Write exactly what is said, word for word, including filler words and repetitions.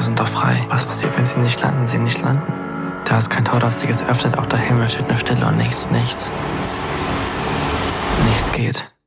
wir sind doch frei. Was passiert, wenn sie nicht landen, sie nicht landen? Da ist kein Tor, das sich jetzt öffnet, auch der Himmel steht nur Stille und nichts, nichts. Nichts geht.